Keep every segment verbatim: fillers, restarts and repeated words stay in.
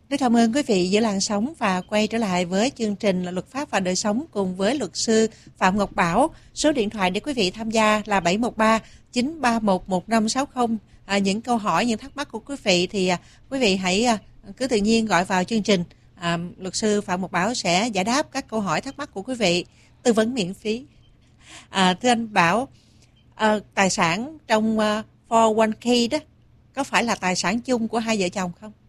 Rất cảm ơn quý vị giữ làn sóng và quay trở lại với chương trình Luật pháp và đời sống cùng với luật sư Phạm Ngọc Bảo. Số điện thoại để quý vị tham gia là bảy một ba chín ba một một năm sáu không. À, những câu hỏi, những thắc mắc của quý vị thì à, quý vị hãy à, cứ tự nhiên gọi vào chương trình. À, luật sư Phạm Ngọc Bảo sẽ giải đáp các câu hỏi thắc mắc của quý vị, tư vấn miễn phí. À, thưa anh Bảo, à, tài sản trong uh, four oh one k đó có phải là tài sản chung của hai vợ chồng không?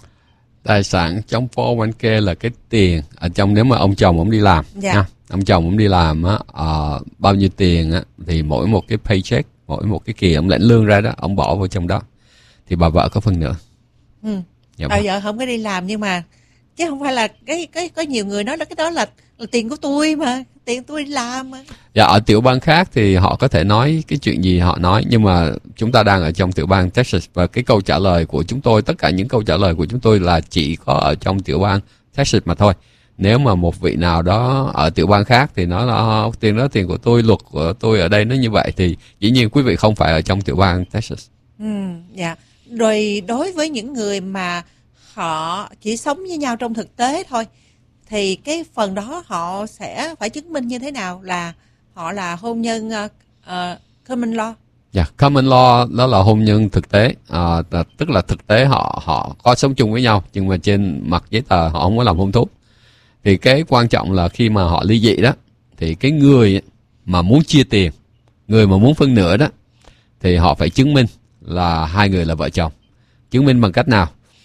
Tài sản trong four oh one k là cái tiền ở trong, nếu mà ông chồng ông đi làm, dạ. nha. Ông chồng ông đi làm á, uh, bao nhiêu tiền á, thì mỗi một cái paycheck, mỗi một cái kỳ ông lãnh lương ra đó, ông bỏ vào trong đó, thì bà vợ có phần nữa. Ừ. Dạ, bà vợ không có đi làm, nhưng mà chứ không phải là cái cái có nhiều người nói là cái đó là, là tiền của tôi mà, tiền tôi đi làm mà. Dạ, ở tiểu bang khác thì họ có thể nói cái chuyện gì họ nói, nhưng mà chúng ta đang ở trong tiểu bang Texas, và cái câu trả lời của chúng tôi, tất cả những câu trả lời của chúng tôi là chỉ có ở trong tiểu bang Texas mà thôi. Nếu mà một vị nào đó ở tiểu bang khác thì nói là tiền đó tiền của tôi, luật của tôi ở đây nó như vậy, thì dĩ nhiên quý vị không phải ở trong tiểu bang Texas. Ừ, dạ. Rồi đối với những người mà họ chỉ sống với nhau trong thực tế thôi, thì cái phần đó họ sẽ phải chứng minh như thế nào là họ là hôn nhân uh, uh, common law? Dạ, yeah, common law đó là hôn nhân thực tế, à, tức là thực tế họ họ có sống chung với nhau, nhưng mà trên mặt giấy tờ họ không có làm hôn thú. Thì cái quan trọng là khi mà họ ly dị đó, thì cái người mà muốn chia tiền, người mà muốn phân nửa đó, thì họ phải chứng minh là hai người là vợ chồng. Chứng minh bằng cách nào?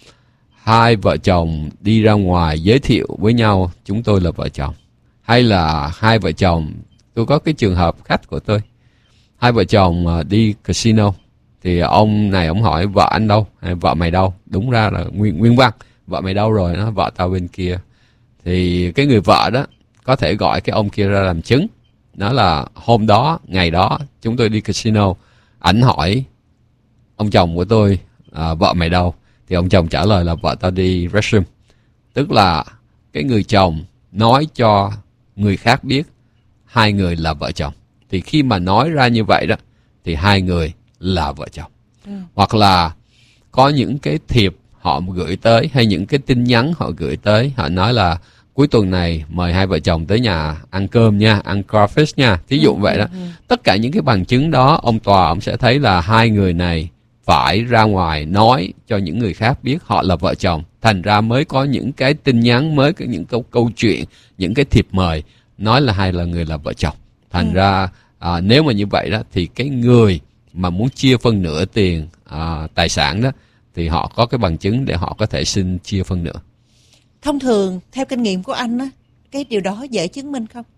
Hai vợ chồng đi ra ngoài giới thiệu với nhau chúng tôi là vợ chồng. Hay là hai vợ chồng, tôi có cái trường hợp khách của tôi, hai vợ chồng đi casino, thì ông này ông hỏi vợ anh đâu, hay vợ mày đâu, đúng ra là nguyên, nguyên văn, vợ mày đâu rồi, nó vợ tao bên kia. Thì cái người vợ đó có thể gọi cái ông kia ra làm chứng, đó là hôm đó, ngày đó chúng tôi đi casino, ảnh hỏi ông chồng của tôi, à, vợ mày đâu, thì ông chồng trả lời là vợ tao đi restroom. Tức là cái người chồng nói cho người khác biết hai người là vợ chồng. Thì khi mà nói ra như vậy đó, thì hai người là vợ chồng. Ừ. Hoặc là có những cái thiệp họ gửi tới, hay những cái tin nhắn họ gửi tới, họ nói là cuối tuần này mời hai vợ chồng tới nhà ăn cơm nha, ăn crawfish nha, thí dụ ừ, vậy đó. Ừ, ừ. Tất cả những cái bằng chứng đó, ông tòa ông sẽ thấy là hai người này phải ra ngoài nói cho những người khác biết họ là vợ chồng. Thành ra mới có những cái tin nhắn, mới có những câu, câu chuyện, những cái thiệp mời nói là hai là người là vợ chồng. Thành ừ. ra à, nếu mà như vậy đó, thì cái người mà muốn chia phân nửa tiền à, tài sản đó, thì họ có cái bằng chứng để họ có thể xin chia phân nửa. Thông thường, theo kinh nghiệm của anh á, cái điều đó dễ chứng minh không?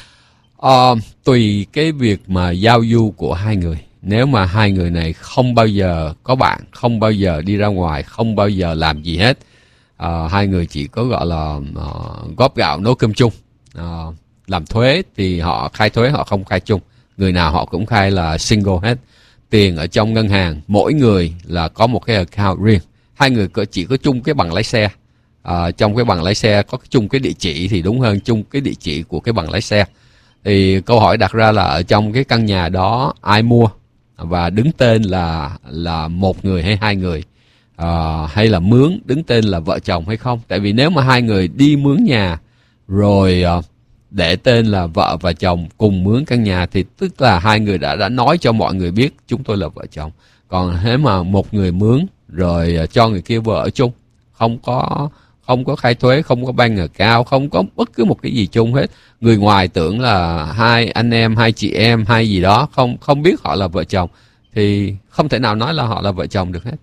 À, tùy cái việc mà giao du của hai người. Nếu mà hai người này không bao giờ có bạn, không bao giờ đi ra ngoài, không bao giờ làm gì hết, à, hai người chỉ có gọi là uh, góp gạo nấu cơm chung, uh, làm thuế thì họ khai thuế, họ không khai chung, người nào họ cũng khai là single hết. Tiền ở trong ngân hàng, mỗi người là có một cái account riêng. Hai người chỉ có chung cái bằng lái xe, à, trong cái bằng lái xe có chung cái địa chỉ, thì đúng hơn chung cái địa chỉ của cái bằng lái xe. Thì câu hỏi đặt ra là ở trong cái căn nhà đó ai mua, và đứng tên là là một người hay hai người, à, hay là mướn đứng tên là vợ chồng hay không. Tại vì nếu mà hai người đi mướn nhà rồi à, để tên là vợ và chồng cùng mướn căn nhà, thì tức là hai người đã đã nói cho mọi người biết chúng tôi là vợ chồng. Còn nếu mà một người mướn rồi cho người kia vợ ở chung, không có không có khai thuế, không có bank account, không có bất cứ một cái gì chung hết, người ngoài tưởng là hai anh em, hai chị em, hai gì đó, không không biết họ là vợ chồng, thì không thể nào nói là họ là vợ chồng được hết.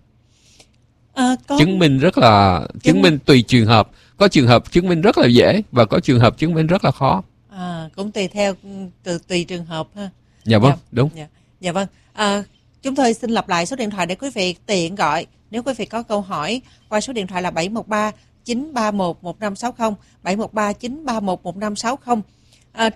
À, có... Chứng minh rất là chứng, chứng minh tùy trường hợp. Có trường hợp chứng minh rất là dễ, và có trường hợp chứng minh rất là khó. À, cũng tùy theo từ tùy trường hợp ha. Dạ vâng, dạ, đúng. Dạ, dạ vâng. À, chúng tôi xin lặp lại số điện thoại để quý vị tiện gọi. Nếu quý vị có câu hỏi, qua số điện thoại là bảy một ba chín ba một một năm sáu không, bảy một ba chín ba một một năm sáu không. À,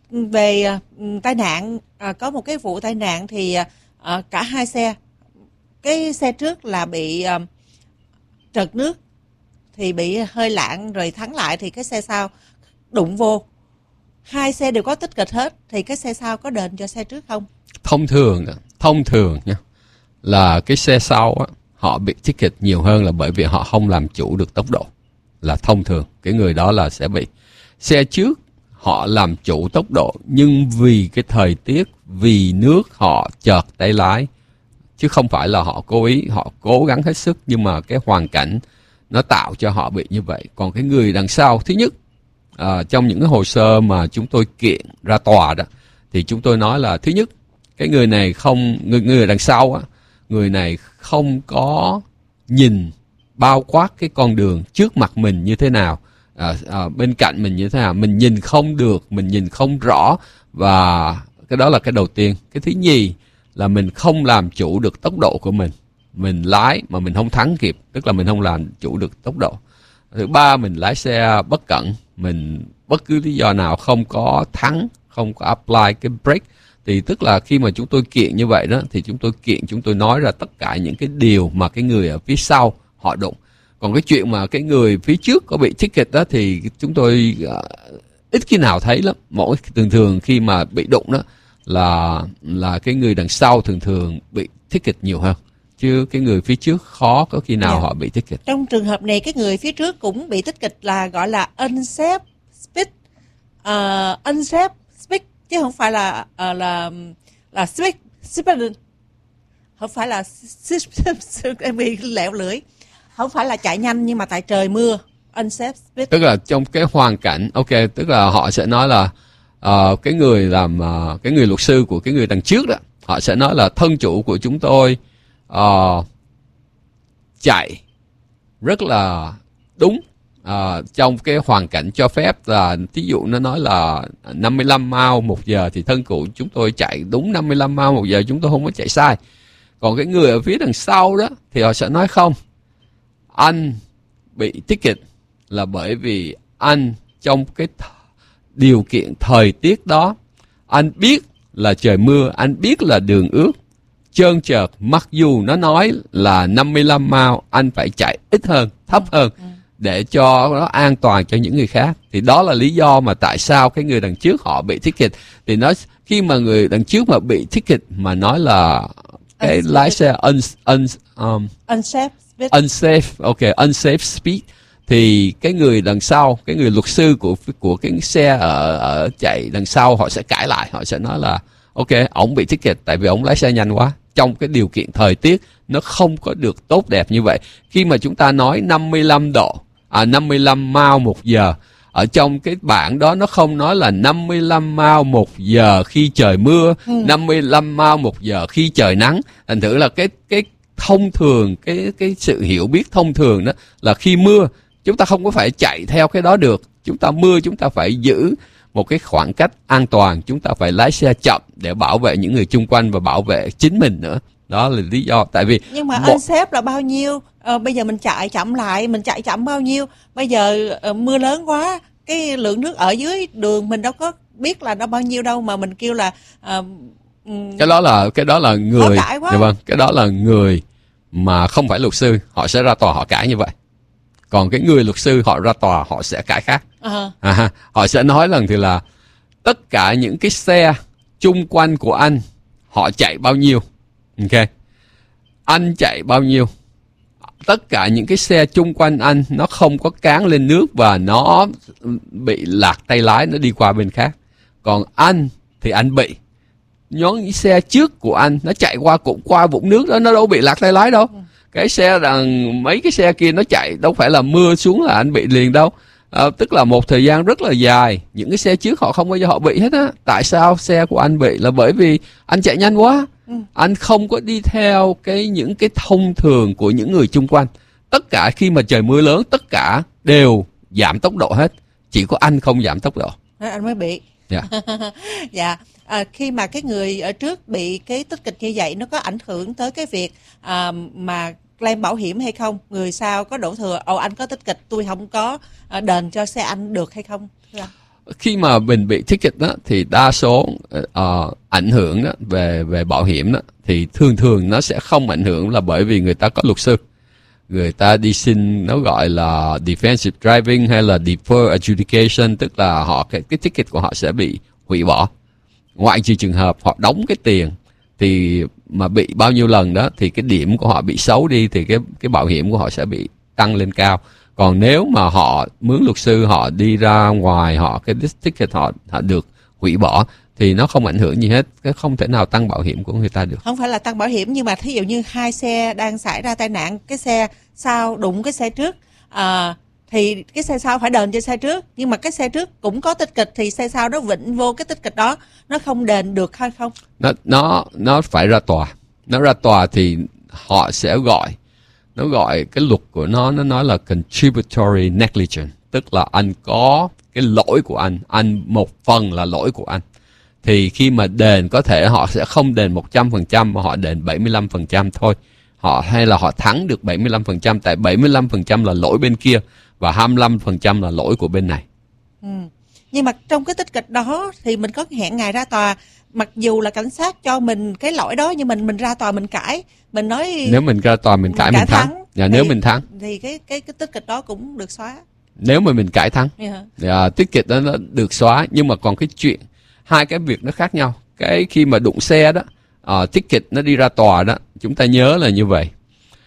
về uh, tai nạn, uh, có một cái vụ tai nạn thì uh, cả hai xe, cái xe trước là bị uh, trật nước, thì bị hơi lạng rồi thắng lại, thì cái xe sau đụng vô. Hai xe đều có tích kịch hết, thì cái xe sau có đền cho xe trước không? Thông thường, thông thường nha, là cái xe sau á, họ bị ticket nhiều hơn là bởi vì họ không làm chủ được tốc độ. là thông thường, cái người đó là sẽ bị. Xe trước họ làm chủ tốc độ, nhưng vì cái thời tiết, vì nước họ chợt tay lái, chứ không phải là họ cố ý, họ cố gắng hết sức, nhưng mà cái hoàn cảnh nó tạo cho họ bị như vậy. Còn cái người đằng sau, thứ nhất, à, trong những cái hồ sơ mà chúng tôi kiện ra tòa đó, thì chúng tôi nói là thứ nhất, cái người này không, người, người đằng sau á, người này không có nhìn bao quát cái con đường trước mặt mình như thế nào, à, à, bên cạnh mình như thế nào, mình nhìn không được, mình nhìn không rõ, và cái đó là cái đầu tiên. Cái thứ nhì là mình không làm chủ được tốc độ của mình, mình lái mà mình không thắng kịp, tức là mình không làm chủ được tốc độ. Thứ ba, mình lái xe bất cẩn, mình bất cứ lý do nào không có thắng, không có apply cái brake. Thì tức là khi mà chúng tôi kiện như vậy đó, thì chúng tôi kiện, chúng tôi nói ra tất cả những cái điều mà cái người ở phía sau họ đụng. Còn cái chuyện mà cái người phía trước có bị ticket đó thì chúng tôi uh, ít khi nào thấy lắm. Mỗi thường thường khi mà bị đụng đó là là cái người đằng sau thường thường bị ticket nhiều hơn, chứ cái người phía trước khó có khi nào yeah. họ bị ticket. Trong trường hợp này, cái người phía trước cũng bị ticket là gọi là unsafe speed, uh, unsafe speed, chứ không phải là uh, là là speed, speed, không phải là em bị lẹo lưỡi, không phải là chạy nhanh, nhưng mà tại trời mưa, unsafe speed. Tức là trong cái hoàn cảnh, ok, tức là họ sẽ nói là uh, cái người làm uh, cái người luật sư của cái người đằng trước đó, họ sẽ nói là thân chủ của chúng tôi uh, chạy rất là đúng uh, trong cái hoàn cảnh cho phép, là ví dụ nó nói là năm mươi lăm mile một giờ thì thân chủ chúng tôi chạy đúng năm mươi lăm mile một giờ, chúng tôi không có chạy sai. Còn cái người ở phía đằng sau đó thì họ sẽ nói không, anh bị ticket là bởi vì anh trong cái th- điều kiện thời tiết đó, anh biết là trời mưa, anh biết là đường ướt, trơn trượt, mặc dù nó nói là năm mươi lăm mile, anh phải chạy ít hơn, thấp hơn để cho nó an toàn cho những người khác. Thì đó là lý do mà tại sao cái người đằng trước họ bị ticket. Thì nó khi mà người đằng trước mà bị ticket mà nói là cái unsafe. Lái xe un, un, um, unsafe speed. unsafe, ok, unsafe speed, thì cái người đằng sau, cái người luật sư của của cái xe ở, ở chạy đằng sau, họ sẽ cãi lại, họ sẽ nói là ok, ổng bị ticket tại vì ổng lái xe nhanh quá, trong cái điều kiện thời tiết nó không có được tốt đẹp như vậy. Khi mà chúng ta nói năm mươi lăm độ, à năm mươi lăm mile một giờ, ở trong cái bảng đó nó không nói là năm mươi lăm mile một giờ khi trời mưa, ừ. năm mươi lăm mile một giờ khi trời nắng. Thành thử là cái cái thông thường, cái cái sự hiểu biết thông thường đó là khi mưa chúng ta không có phải chạy theo cái đó được. Chúng ta mưa chúng ta phải giữ một cái khoảng cách an toàn, chúng ta phải lái xe chậm để bảo vệ những người chung quanh và bảo vệ chính mình nữa. Đó là lý do. Tại vì nhưng mà anh xếp là bao nhiêu? Ờ, bây giờ mình chạy chậm lại, mình chạy chậm bao nhiêu? Bây giờ uh, mưa lớn quá, cái lượng nước ở dưới đường mình đâu có biết là nó bao nhiêu đâu mà mình kêu là uh, cái đó là cái đó là người, dạ vâng, cái đó là người mà không phải luật sư, họ sẽ ra tòa họ cãi như vậy. Còn cái người luật sư họ ra tòa họ sẽ cãi khác. Uh-huh. À, họ sẽ nói rằng thì là tất cả những cái xe chung quanh của anh họ chạy bao nhiêu, ok, anh chạy bao nhiêu, tất cả những cái xe chung quanh anh nó không có cán lên nước và nó bị lạc tay lái, nó đi qua bên khác. Còn anh thì anh bị những xe trước của anh nó chạy qua cũng qua vũng nước đó, nó đâu bị lạc tay lái đâu. Ừ. Cái xe đằng mấy cái xe kia nó chạy đâu phải là mưa xuống là anh bị liền đâu. À, tức là một thời gian rất là dài những cái xe trước họ không bao giờ họ bị hết á. Tại sao xe của anh bị? Là bởi vì anh chạy nhanh quá. Ừ. Anh không có đi theo cái những cái thông thường của những người chung quanh. Tất cả khi mà trời mưa lớn tất cả đều giảm tốc độ hết, chỉ có anh không giảm tốc độ. Nên anh mới bị. Dạ. Dạ. À, khi mà cái người ở trước bị cái tích kịch như vậy, nó có ảnh hưởng tới cái việc à, mà claim bảo hiểm hay không? Người sau có đổ thừa, ồ anh có tích kịch, tôi không có à, đền cho xe anh được hay không? Dạ. Khi mà mình bị ticket đó thì đa số uh, ảnh hưởng đó về về bảo hiểm đó thì thường thường nó sẽ không ảnh hưởng, là bởi vì người ta có luật sư, người ta đi xin nó gọi là defensive driving hay là defer adjudication, tức là họ cái, cái ticket của họ sẽ bị hủy bỏ, ngoại trừ trường hợp họ đóng cái tiền thì mà bị bao nhiêu lần đó thì cái điểm của họ bị xấu đi thì cái cái bảo hiểm của họ sẽ bị tăng lên cao. Còn nếu mà họ mướn luật sư, họ đi ra ngoài, họ cái ticket họ, họ được hủy bỏ thì nó không ảnh hưởng gì hết, cái không thể nào tăng bảo hiểm của người ta được. Không phải là tăng bảo hiểm, nhưng mà thí dụ như hai xe đang xảy ra tai nạn, cái xe sau đụng cái xe trước, à, thì cái xe sau phải đền cho xe trước, nhưng mà cái xe trước cũng có tích kịch thì xe sau nó vịnh vô cái tích kịch đó, nó không đền được hay không? Nó nó nó phải ra tòa, nó ra tòa thì họ sẽ gọi, nó gọi cái luật của nó nó nói là contributory negligence, tức là anh có cái lỗi của anh, anh một phần là lỗi của anh. Thì khi mà đền có thể họ sẽ không đền một trăm phần trăm mà họ đền bảy mươi lăm phần trăm thôi. Họ hay là họ thắng được bảy mươi lăm phần trăm, tại bảy mươi lăm phần trăm là lỗi bên kia và hai mươi lăm phần trăm là lỗi của bên này. Ừ. Nhưng mà trong cái tích kịch đó thì mình có hẹn ngày ra tòa, mặc dù là cảnh sát cho mình cái lỗi đó, nhưng mình mình ra tòa mình cãi, mình nói nếu mình ra tòa mình cãi mình, mình thắng, thắng. Dạ, thì, nếu mình thắng thì cái cái cái tích kịch đó cũng được xóa. Nếu mà mình cãi thắng, yeah. dạ, tích kịch đó nó được xóa. Nhưng mà còn cái chuyện hai cái việc nó khác nhau. Cái khi mà đụng xe đó, uh, ticket nó đi ra tòa đó, chúng ta nhớ là như vậy.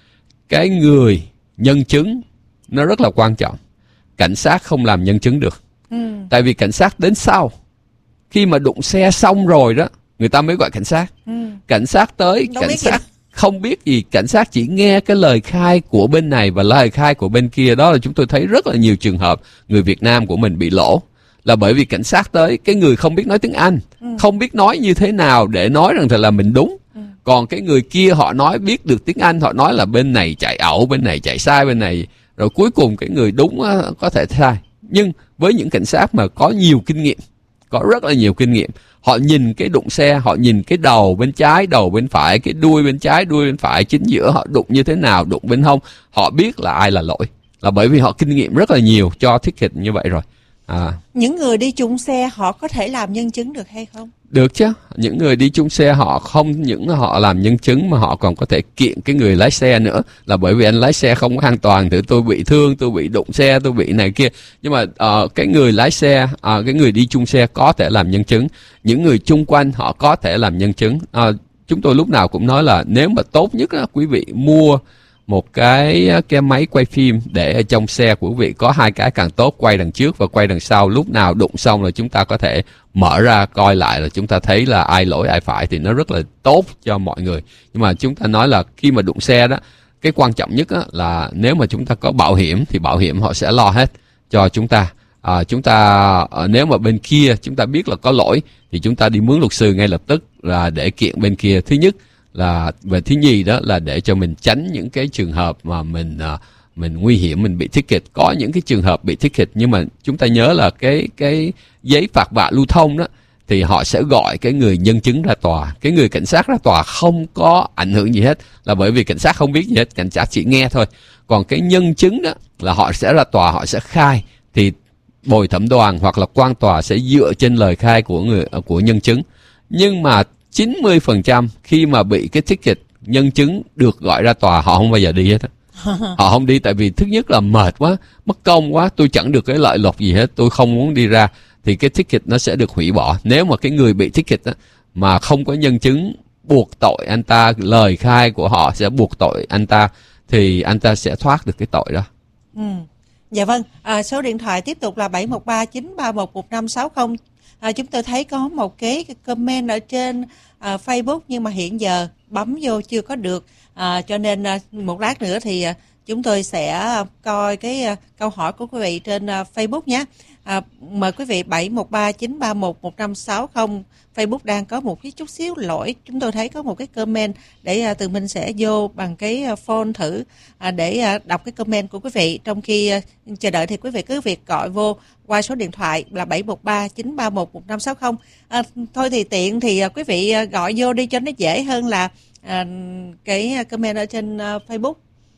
Cái người nhân chứng nó rất là quan trọng. Cảnh sát không làm nhân chứng được. Ừ. Tại vì cảnh sát đến sau. Khi mà đụng xe xong rồi đó, người ta mới gọi cảnh sát. Ừ. Cảnh sát tới, Đâu cảnh sát gì? Không biết gì. Cảnh sát chỉ nghe cái lời khai của bên này và lời khai của bên kia. Đó là chúng tôi thấy rất là nhiều trường hợp người Việt Nam của mình bị lỗ. Là bởi vì cảnh sát tới, cái người không biết nói tiếng Anh, ừ. không biết nói như thế nào để nói rằng thật là mình đúng. Ừ. Còn cái người kia họ nói biết được tiếng Anh, họ nói là bên này chạy ẩu, bên này chạy sai, bên này. Rồi cuối cùng cái người đúng á, có thể sai. Nhưng với những cảnh sát mà có nhiều kinh nghiệm, có rất là nhiều kinh nghiệm, họ nhìn cái đụng xe, họ nhìn cái đầu bên trái, đầu bên phải, cái đuôi bên trái, đuôi bên phải, chính giữa họ đụng như thế nào, đụng bên hông, họ biết là ai là lỗi. Là bởi vì họ kinh nghiệm rất là nhiều cho ticket như vậy rồi. À. Những người đi chung xe họ có thể làm nhân chứng được hay không? Được chứ. Những người đi chung xe họ không những họ làm nhân chứng mà họ còn có thể kiện cái người lái xe nữa. Là bởi vì anh lái xe không có an toàn thì tôi bị thương, tôi bị đụng xe, tôi bị này kia. Nhưng mà uh, cái người lái xe, uh, cái người đi chung xe có thể làm nhân chứng. Những người chung quanh họ có thể làm nhân chứng. Uh, chúng tôi lúc nào cũng nói là nếu mà tốt nhất đó, quý vị mua một cái cái máy quay phim để ở trong xe của quý vị, có hai cái càng tốt, quay đằng trước và quay đằng sau. Lúc nào đụng xong là chúng ta có thể mở ra coi lại, là chúng ta thấy là ai lỗi ai phải, thì nó rất là tốt cho mọi người. Nhưng mà chúng ta nói là khi mà đụng xe đó, cái quan trọng nhất đó là nếu mà chúng ta có bảo hiểm thì bảo hiểm họ sẽ lo hết cho chúng ta. À, chúng ta nếu mà bên kia chúng ta biết là có lỗi thì chúng ta đi mướn luật sư ngay lập tức là để kiện bên kia. Thứ nhất là về thứ nhì đó là để cho mình tránh những cái trường hợp mà mình uh, mình nguy hiểm, mình bị ticket. Có những cái trường hợp bị ticket nhưng mà chúng ta nhớ là cái cái giấy phạt vạ lưu thông đó thì họ sẽ gọi cái người nhân chứng ra tòa. Cái người cảnh sát ra tòa không có ảnh hưởng gì hết, là bởi vì cảnh sát không biết gì hết, cảnh sát chỉ nghe thôi. Còn cái nhân chứng đó là họ sẽ ra tòa, họ sẽ khai, thì bồi thẩm đoàn hoặc là quan tòa sẽ dựa trên lời khai của người của nhân chứng. Nhưng mà chín mươi phần trăm khi mà bị cái ticket, nhân chứng được gọi ra tòa họ không bao giờ đi hết. Họ không đi tại vì thứ nhất là mệt quá, mất công quá, tôi chẳng được cái lợi lộc gì hết, tôi không muốn đi ra, thì cái ticket nó sẽ được hủy bỏ. Nếu mà cái người bị ticket á, mà không có nhân chứng buộc tội anh ta, lời khai của họ sẽ buộc tội anh ta, thì anh ta sẽ thoát được cái tội đó. Ừ. Dạ vâng, à, số điện thoại tiếp tục là bảy một ba chín ba một một năm sáu không. À, chúng tôi thấy có một cái comment ở trên à, Facebook nhưng mà hiện giờ bấm vô chưa có được, à, cho nên à, một lát nữa thì à, chúng tôi sẽ coi cái à, câu hỏi của quý vị trên à, Facebook nhé. À, mời quý vị bảy một ba chín ba một một năm sáu không. Facebook đang có một cái chút xíu lỗi, chúng tôi thấy có một cái comment để à, Tường Minh sẽ vô bằng cái à, phone thử à, để à, đọc cái comment của quý vị. Trong khi à, chờ đợi thì quý vị cứ việc gọi vô qua số điện thoại là bảy một ba chín ba một một năm sáu không. À, thôi thì tiện thì à, quý vị à, gọi vô đi cho nó dễ hơn là à, cái comment ở trên à, Facebook.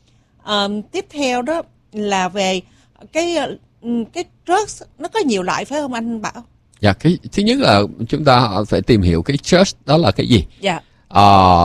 À, tiếp theo đó là về cái cái trust, nó có nhiều loại phải không anh Bảo? Dạ, cái thứ nhất là chúng ta phải tìm hiểu cái trust đó là cái gì. Dạ. À,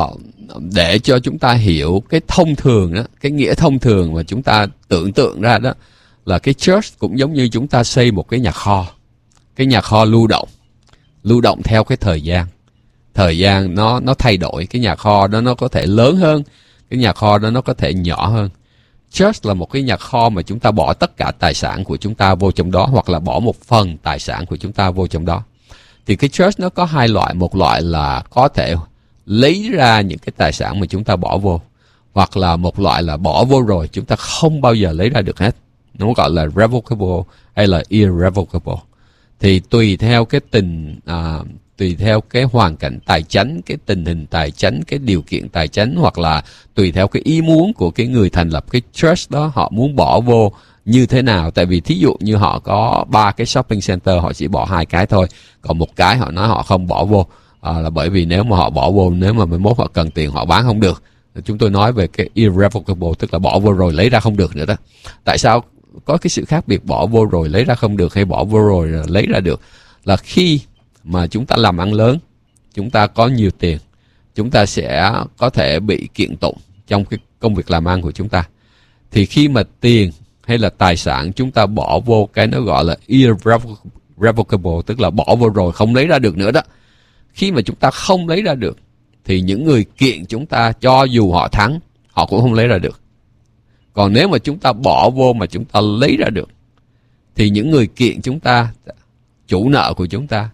để cho chúng ta hiểu cái thông thường đó, cái nghĩa thông thường mà chúng ta tưởng tượng ra đó là cái trust cũng giống như chúng ta xây một cái nhà kho. Cái nhà kho lưu động. Lưu động theo cái thời gian. Thời gian nó nó thay đổi, cái nhà kho đó nó có thể lớn hơn, cái nhà kho đó nó có thể nhỏ hơn. trust là một cái nhà kho mà chúng ta bỏ tất cả tài sản của chúng ta vô trong đó, hoặc là bỏ một phần tài sản của chúng ta vô trong đó. Thì cái trust nó có hai loại. Một loại là có thể lấy ra những cái tài sản mà chúng ta bỏ vô, hoặc là một loại là bỏ vô rồi chúng ta không bao giờ lấy ra được hết. Nó gọi là revocable hay là irrevocable. Thì tùy theo cái tình à, tùy theo cái hoàn cảnh tài chính, cái tình hình tài chính, cái điều kiện tài chính, hoặc là tùy theo cái ý muốn của cái người thành lập cái trust đó, họ muốn bỏ vô như thế nào. Tại vì thí dụ như họ có ba cái shopping center, họ chỉ bỏ hai cái thôi, còn một cái họ nói họ không bỏ vô, à, là bởi vì nếu mà họ bỏ vô, nếu mà mai mốt họ cần tiền họ bán không được. Chúng tôi nói về cái irrevocable, tức là bỏ vô rồi lấy ra không được nữa đó. Tại sao có cái sự khác biệt bỏ vô rồi lấy ra không được hay bỏ vô rồi lấy ra được? Là khi mà chúng ta làm ăn lớn, chúng ta có nhiều tiền, chúng ta sẽ có thể bị kiện tụng trong cái công việc làm ăn của chúng ta. Thì khi mà tiền hay là tài sản chúng ta bỏ vô cái nó gọi là irrevocable, tức là bỏ vô rồi không lấy ra được nữa đó. Khi mà chúng ta không lấy ra được thì những người kiện chúng ta, cho dù họ thắng, họ cũng không lấy ra được. Còn nếu mà chúng ta bỏ vô mà chúng ta lấy ra được thì những người kiện chúng ta, chủ nợ của chúng ta,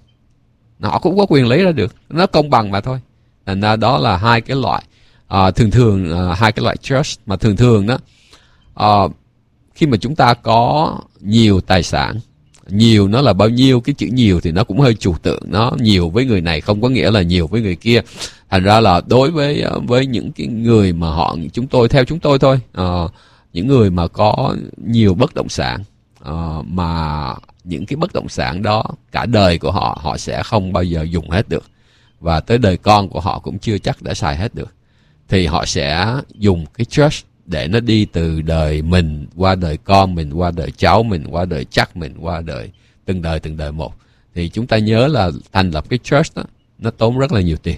họ cũng có quyền lấy ra được. Nó công bằng mà thôi. Thành ra đó là hai cái loại à, thường thường à, hai cái loại trust mà thường thường đó à, khi mà chúng ta có nhiều tài sản, nhiều nó là bao nhiêu, cái chữ nhiều thì nó cũng hơi trừu tượng, nó nhiều với người này không có nghĩa là nhiều với người kia. Thành ra là đối với với những cái người mà họ chúng tôi theo chúng tôi thôi, à, những người mà có nhiều bất động sản, à, mà những cái bất động sản đó cả đời của họ họ sẽ không bao giờ dùng hết được, và tới đời con của họ cũng chưa chắc đã xài hết được, thì họ sẽ dùng cái trust để nó đi từ đời mình qua đời con mình, qua đời cháu mình, qua đời chắc mình, qua đời từng đời từng đời một. Thì chúng ta nhớ là thành lập cái trust đó, nó tốn rất là nhiều tiền.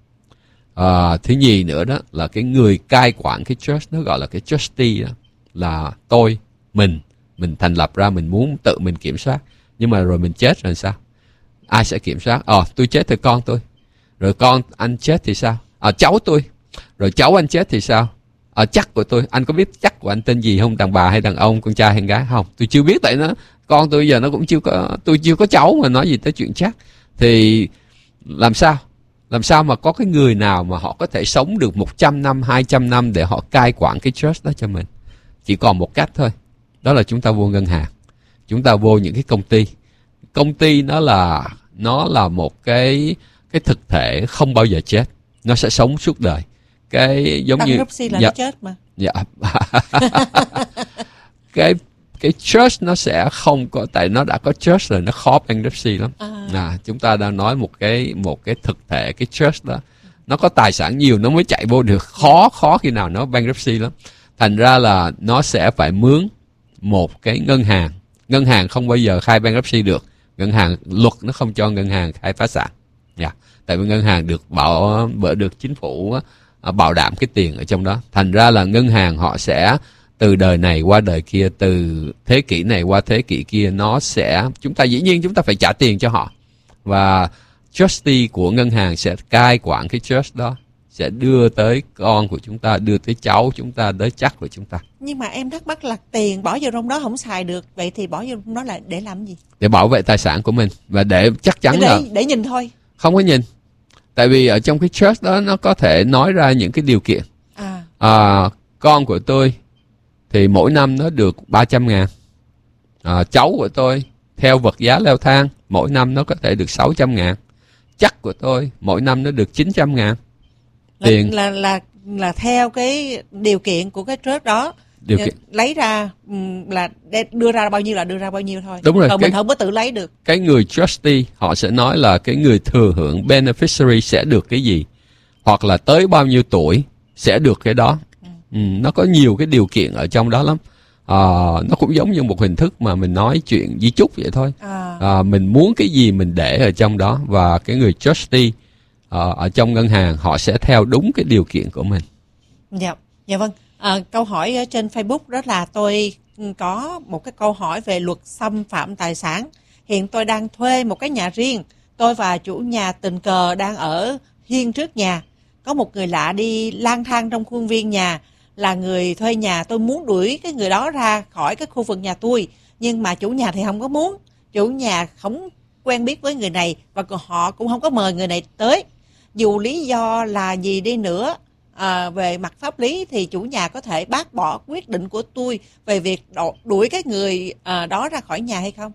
À, thứ nhì nữa đó là cái người cai quản cái trust, nó gọi là cái trustee đó, là tôi, mình, mình thành lập ra, mình muốn tự mình kiểm soát. Nhưng mà rồi mình chết rồi sao? Ai sẽ kiểm soát? Ờ, tôi chết thì con tôi. Rồi con anh chết thì sao? À, cháu tôi. Rồi cháu anh chết thì sao? À, chắc của tôi. Anh có biết chắc của anh tên gì không? Đàn bà hay đàn ông, con trai hay gái? Không, tôi chưa biết. Tại nó con tôi giờ nó cũng chưa có, tôi chưa có cháu mà nói gì tới chuyện chắc. Thì làm sao? Làm sao mà có cái người nào mà họ có thể sống được một trăm năm, hai trăm năm để họ cai quản cái trust đó cho mình? Chỉ còn một cách thôi. Đó là chúng ta vô ngân hàng. Chúng ta vô những cái công ty. Công ty nó là nó là một cái cái thực thể không bao giờ chết. Nó sẽ sống suốt đời. Cái giống như bankruptcy là dạ, nó chết mà. Dạ. cái cái trust nó sẽ không có, tại nó đã có trust rồi, nó khó bankruptcy lắm. À. À, chúng ta đang nói một cái một cái thực thể, cái trust đó nó có tài sản nhiều nó mới chạy vô được, khó khó khi nào nó bankruptcy lắm. Thành ra là nó sẽ phải mướn một cái ngân hàng. Ngân hàng không bao giờ khai bankruptcy được. Ngân hàng, luật nó không cho ngân hàng khai phá sản. Dạ. Tại vì ngân hàng được bảo bởi được chính phủ bảo đảm cái tiền ở trong đó. Thành ra là ngân hàng họ sẽ từ đời này qua đời kia, từ thế kỷ này qua thế kỷ kia, nó sẽ, chúng ta dĩ nhiên chúng ta phải trả tiền cho họ. Và trustee của ngân hàng sẽ cai quản cái trust đó, sẽ đưa tới con của chúng ta, đưa tới cháu chúng ta, tới chắc của chúng ta. Nhưng mà em thắc mắc là tiền bỏ vô trong đó không xài được, vậy thì bỏ vô trong đó là để làm gì? Để bảo vệ tài sản của mình, và để chắc chắn để, là để nhìn thôi. Không có nhìn. Tại vì ở trong cái trust đó nó có thể nói ra những cái điều kiện. À. À, con của tôi thì mỗi năm nó được ba trăm ngàn. À, cháu của tôi theo vật giá leo thang mỗi năm nó có thể được sáu trăm ngàn. Chắc của tôi mỗi năm nó được chín trăm ngàn. Tiền là, là là là theo cái điều kiện của cái trust đó. Điều kiện lấy ra là đưa ra bao nhiêu là đưa ra bao nhiêu thôi. Đúng rồi. Còn cái, mình không có tự lấy được. Cái người trustee họ sẽ nói là cái người thừa hưởng beneficiary sẽ được cái gì, hoặc là tới bao nhiêu tuổi sẽ được cái đó. Ừ. Ừ, nó có nhiều cái điều kiện ở trong đó lắm. À, nó cũng giống như một hình thức mà mình nói chuyện di chúc vậy thôi. À. À, mình muốn cái gì mình để ở trong đó, và cái người trustee à, ở trong ngân hàng họ sẽ theo đúng cái điều kiện của mình. Dạ, dạ vâng. À, câu hỏi ở trên Facebook đó là tôi có một cái câu hỏi về luật xâm phạm tài sản. Hiện tôi đang thuê một cái nhà riêng. Tôi và chủ nhà tình cờ đang ở hiên trước nhà. Có một người lạ đi lang thang trong khuôn viên nhà là người thuê nhà, tôi muốn đuổi cái người đó ra khỏi cái khu vực nhà tôi, nhưng mà chủ nhà thì không có muốn, chủ nhà không quen biết với người này và họ cũng không có mời người này tới. Dù lý do là gì đi nữa, à, về mặt pháp lý thì chủ nhà có thể bác bỏ quyết định của tôi về việc đuổi cái người à, đó ra khỏi nhà hay không?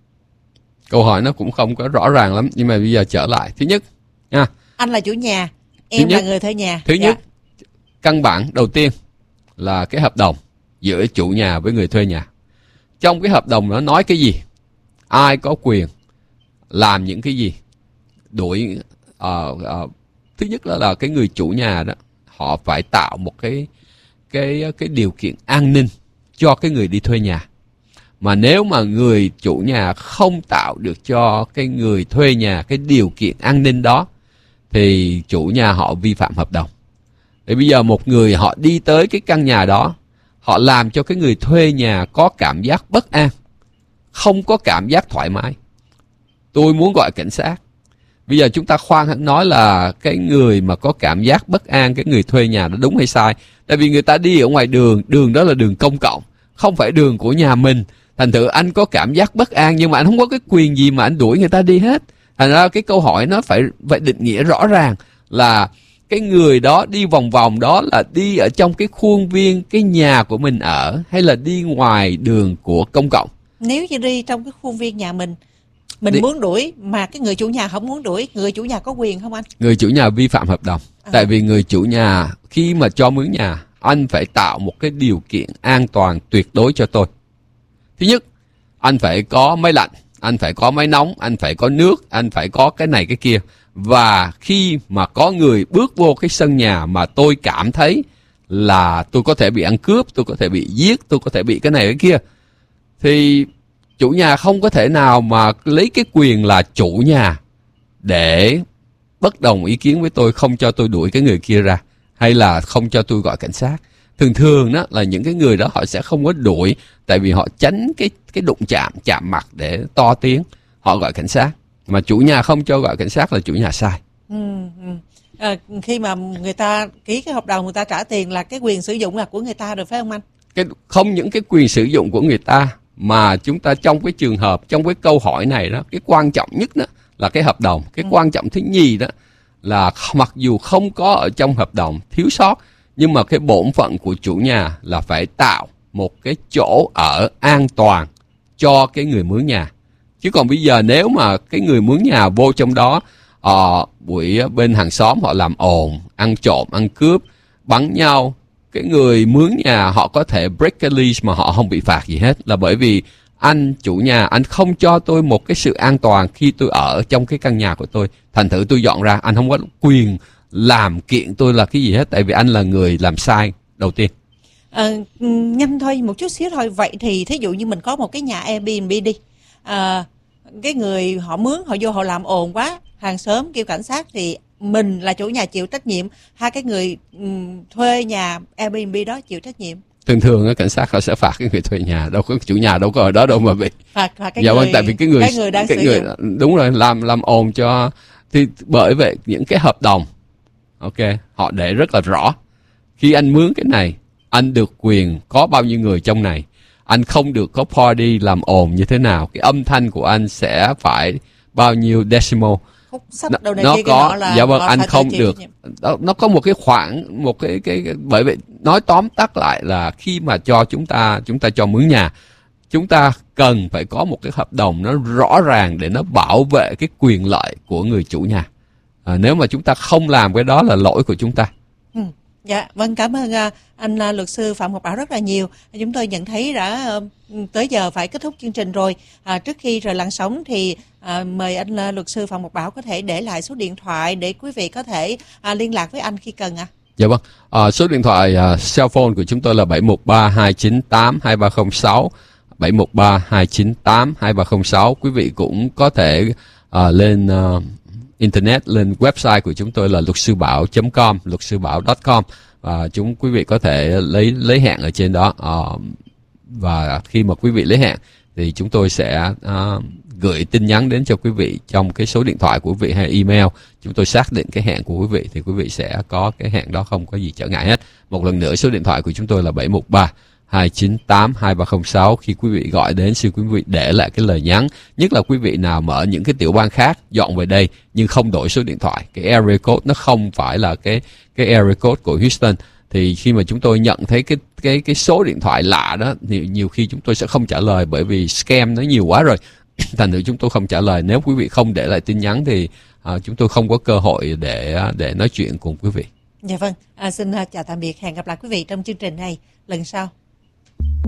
Câu hỏi nó cũng không có rõ ràng lắm, nhưng mà bây giờ trở lại. Thứ nhất nha, anh là chủ nhà, em nhất, là người thuê nhà. Thứ dạ. nhất, căn bản đầu tiên là cái hợp đồng giữa chủ nhà với người thuê nhà. Trong cái hợp đồng nó nói cái gì, ai có quyền làm những cái gì, đuổi uh, uh, thứ nhất là, là cái người chủ nhà đó, họ phải tạo một cái cái cái điều kiện an ninh cho cái người đi thuê nhà. Mà nếu mà người chủ nhà không tạo được cho cái người thuê nhà cái điều kiện an ninh đó, thì chủ nhà họ vi phạm hợp đồng. Thì bây giờ một người họ đi tới cái căn nhà đó, họ làm cho cái người thuê nhà có cảm giác bất an, không có cảm giác thoải mái. Tôi muốn gọi cảnh sát. Bây giờ chúng ta khoan hẳn nói là cái người mà có cảm giác bất an, cái người thuê nhà đó đúng hay sai. Tại vì người ta đi ở ngoài đường, đường đó là đường công cộng, không phải đường của nhà mình. Thành thử anh có cảm giác bất an, nhưng mà anh không có cái quyền gì mà anh đuổi người ta đi hết. Thành ra cái câu hỏi nó phải, phải định nghĩa rõ ràng là cái người đó đi vòng vòng đó là đi ở trong cái khuôn viên cái nhà của mình ở, hay là đi ngoài đường của công cộng. Nếu như đi trong cái khuôn viên nhà mình, mình đi. muốn đuổi mà cái người chủ nhà không muốn đuổi, người chủ nhà có quyền không anh? Người chủ nhà vi phạm hợp đồng. À. Tại vì người chủ nhà khi mà cho mướn nhà, anh phải tạo một cái điều kiện an toàn tuyệt đối cho tôi. Thứ nhất, anh phải có máy lạnh, anh phải có máy nóng, anh phải có nước, anh phải có cái này cái kia. Và khi mà có người bước vô cái sân nhà mà tôi cảm thấy là tôi có thể bị ăn cướp, tôi có thể bị giết, tôi có thể bị cái này cái kia, thì chủ nhà không có thể nào mà lấy cái quyền là chủ nhà để bất đồng ý kiến với tôi, không cho tôi đuổi cái người kia ra, hay là không cho tôi gọi cảnh sát. Thường thường đó là những cái người đó họ sẽ không có đuổi, tại vì họ tránh cái cái đụng chạm, chạm mặt để to tiếng, họ gọi cảnh sát. Mà chủ nhà không cho gọi cảnh sát là chủ nhà sai. Ừ, ừ. À, khi mà người ta ký cái hợp đồng, người ta trả tiền là cái quyền sử dụng là của người ta rồi phải không anh? Cái, không những cái quyền sử dụng của người ta, mà chúng ta trong cái trường hợp, trong cái câu hỏi này đó, cái quan trọng nhất đó là cái hợp đồng. Cái ừ. quan trọng thứ nhì đó là mặc dù không có ở trong hợp đồng, thiếu sót, nhưng mà cái bổn phận của chủ nhà là phải tạo một cái chỗ ở an toàn cho cái người mướn nhà. Chứ còn bây giờ nếu mà cái người mướn nhà vô trong đó, uh, buổi bên hàng xóm họ làm ồn, ăn trộm, ăn cướp, bắn nhau, cái người mướn nhà họ có thể break cái lease mà họ không bị phạt gì hết, là bởi vì anh chủ nhà, anh không cho tôi một cái sự an toàn khi tôi ở trong cái căn nhà của tôi. Thành thử tôi dọn ra, anh không có quyền làm kiện tôi là cái gì hết, tại vì anh là người làm sai đầu tiên. À, nhanh thôi, một chút xíu thôi. Vậy thì thí dụ như mình có một cái nhà Airbnb đi, à, cái người họ mướn họ vô họ làm ồn quá, hàng xóm kêu cảnh sát, thì mình là chủ nhà chịu trách nhiệm, hai cái người um, thuê nhà Airbnb đó chịu trách nhiệm? Thường thường cảnh sát họ sẽ phạt cái người thuê nhà, đâu có chủ nhà đâu có ở đó đâu mà bị phạt, phạt cái dạ người, vâng, tại vì cái người cái người đang cái sử người, dụng. đúng rồi, làm làm ồn cho. Thì bởi vậy những cái hợp đồng, ok, họ để rất là rõ. Khi anh mướn cái này, anh được quyền có bao nhiêu người trong này, anh không được có party làm ồn như thế nào, cái âm thanh của anh sẽ phải bao nhiêu decimal. Khúc sách đầu này nó kia có là dạ vâng, anh không được đó, nó có một cái khoảng, một cái, cái cái bởi vậy nói tóm tắt lại là khi mà cho chúng ta chúng ta cho mướn nhà, chúng ta cần phải có một cái hợp đồng nó rõ ràng để nó bảo vệ cái quyền lợi của người chủ nhà. À, nếu mà chúng ta không làm cái đó là lỗi của chúng ta. Ừ. Dạ, vâng, cảm ơn uh, anh uh, luật sư Phạm Ngọc Bảo rất là nhiều. Chúng tôi nhận thấy đã uh, tới giờ phải kết thúc chương trình rồi. Uh, trước khi rời làn sóng thì uh, mời anh uh, luật sư Phạm Ngọc Bảo có thể để lại số điện thoại để quý vị có thể uh, liên lạc với anh khi cần ạ. À. Dạ vâng, uh, số điện thoại uh, cell phone của chúng tôi là bảy một ba hai chín tám hai ba không sáu, bảy một ba hai chín tám hai ba không sáu. Quý vị cũng có thể uh, lên uh, internet, lên website của chúng tôi là luật sư bảo chấm com, luật sư bảo chấm com, và chúng quý vị có thể lấy lấy hẹn ở trên đó. Uh, và khi mà quý vị lấy hẹn thì chúng tôi sẽ uh, gửi tin nhắn đến cho quý vị trong cái số điện thoại của quý vị hay email, chúng tôi xác định cái hẹn của quý vị thì quý vị sẽ có cái hẹn đó, không có gì trở ngại hết. Một lần nữa, số điện thoại của chúng tôi là bảy một ba hai chín tám hai ba không sáu. Khi quý vị gọi đến, xin quý vị để lại cái lời nhắn, nhất là quý vị nào mà ở những cái tiểu bang khác dọn về đây nhưng không đổi số điện thoại, cái area code nó không phải là cái cái area code của Houston, thì khi mà chúng tôi nhận thấy cái cái cái số điện thoại lạ đó thì nhiều khi chúng tôi sẽ không trả lời, bởi vì scam nó nhiều quá rồi. Thành thử chúng tôi không trả lời. Nếu quý vị không để lại tin nhắn thì uh, chúng tôi không có cơ hội để để nói chuyện cùng quý vị. Dạ vâng, à, xin chào tạm biệt, hẹn gặp lại quý vị trong chương trình này lần sau.